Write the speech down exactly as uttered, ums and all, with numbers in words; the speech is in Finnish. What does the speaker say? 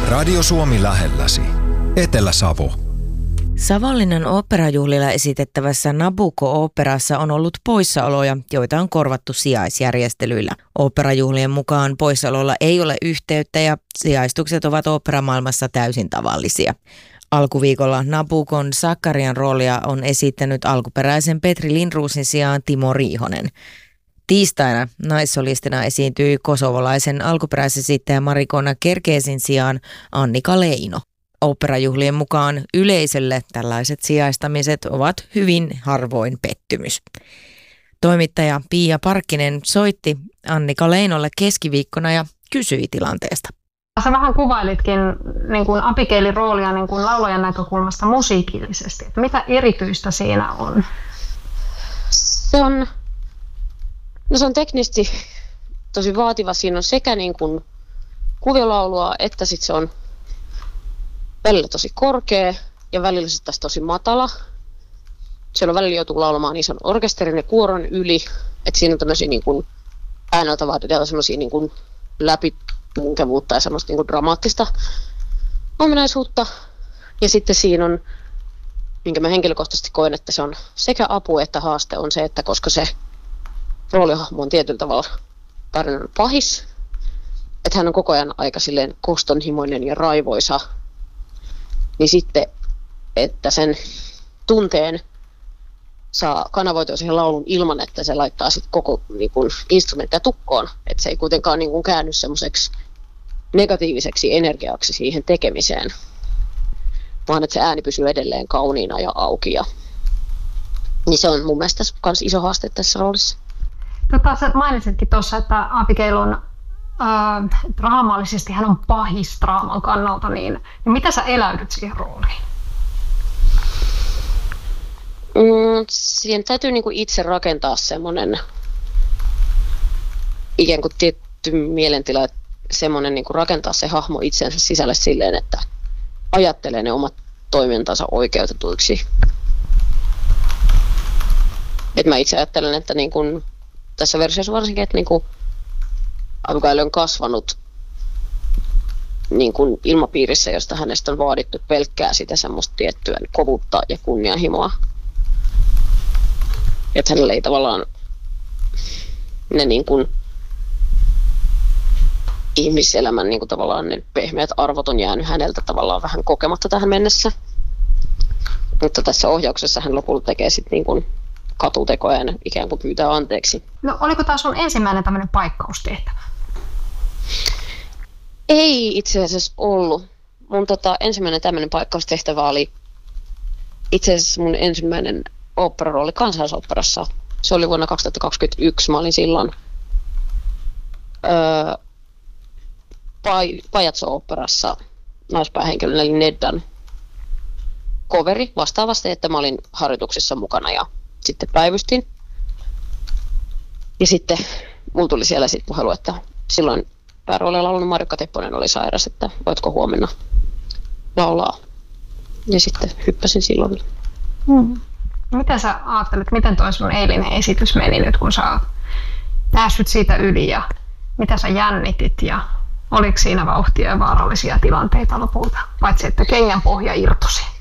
Radio Suomi lähelläsi. Etelä-Savo. Savonlinnan oopperajuhlilla esitettävässä Nabucco-oopperassa on ollut poissaoloja, joita on korvattu sijaisjärjestelyillä. Oopperajuhlien mukaan poissaololla ei ole yhteyttä ja sijaistukset ovat oopperamaailmassa täysin tavallisia. Alkuviikolla Nabucon Sakkarian roolia on esittänyt alkuperäisen Petri Lindroosin sijaan Timo Riihonen. Tiistaina naissolistina esiintyi kosovolaisen alkuperäisesittäjä Marikona Kerkesin sijaan Annika Leino. Oopperajuhlien mukaan yleisölle tällaiset sijaistamiset ovat hyvin harvoin pettymys. Toimittaja Pia Parkkinen soitti Annika Leinolle keskiviikkona ja kysyi tilanteesta. Sä vähän kuvailitkin niin kuin Abigailin roolia niin kuin laulajan näkökulmasta musiikillisesti. Että mitä erityistä siinä on? Se on, no se on teknisesti tosi vaativa. Siinä on sekä niin kuin kuviolaulua että sit se on välillä tosi korkea ja välillä sitten taas tosi matala. Siellä on välillä joutuu laulamaan ison orkesterin ja kuoron yli. Että siinä on tämmöisiä niin kuin ääneltä vaaditaan semmoisia niin kuin läpitunkevuutta ja semmoista niin kuin dramaattista ominaisuutta. Ja sitten siinä on, minkä mä henkilökohtaisesti koen, että se on sekä apu että haaste on se, että koska se roolihahmo on tietyllä tavalla tarinan pahis, että hän on koko ajan aika silleen kostonhimoinen ja raivoisa, niin sitten, että sen tunteen saa kanavoitua siihen laulun ilman, että se laittaa sitten koko niin kun, instrumenttia tukkoon. Että se ei kuitenkaan niin kun, käänny semmoiseksi negatiiviseksi energiaksi siihen tekemiseen, vaan että se ääni pysyy edelleen kauniina ja auki. Ja, niin se on mun mielestä myös iso haaste tässä roolissa. Tota, sä mainitsitkin tuossa, että Abigail on äh, draamallisesti, hän on pahis draaman kannalta, niin, niin mitä sä eläydyt siihen rooliin? Mm, siihen täytyy niinku itse rakentaa semmoinen ikään kuin tietty mielentila, semmoinen niinku rakentaa se hahmo itsensä sisälle silleen, että ajattelee ne omat toimintansa oikeutetuiksi. Et mä itse ajattelen, että niinku, tässä versiossa varsinkin, että niinku Abigail on kasvanut niinku ilmapiirissä, josta hänestä on vaadittu pelkkää sitä semmoista tiettyä kovuutta ja kunnianhimoa. Että hänellä ei tavallaan ne niin kuin ihmiselämän niin kuin tavallaan ne pehmeät arvot on jäänyt häneltä tavallaan vähän kokematta tähän mennessä. Mutta tässä ohjauksessa hän lopulta tekee sitten niin kuin katutekoja ja ikään kuin pyytää anteeksi. No oliko tämä sun ensimmäinen tämmöinen paikkaustehtävä? Ei itse asiassa ollut. Mun tota, ensimmäinen tämmöinen paikkaustehtävä oli itse asiassa mun ensimmäinen oopperarooli Kansallisoopperassa. Se oli vuonna kaksituhattakaksikymmentäyksi. Mä olin silloin öö, Pajatso-oopperassa naispäähenkilönä eli Neddan coveri vastaavasti, että mä olin harjoituksissa mukana ja sitten päivystin. Ja sitten mulla tuli siellä sitten puhelu, että silloin pääroolilla laulanut Marjukka Tepponen oli sairas, että voitko huomenna laulaa. Ja sitten hyppäsin silloin. Hmm. Mitä sä ajattelet, miten toi sun eilinen esitys meni nyt, kun sä oot päässyt siitä yli ja mitä sä jännitit ja oliko siinä vauhtia ja vaarallisia tilanteita lopulta, paitsi että kengän pohja irtosi?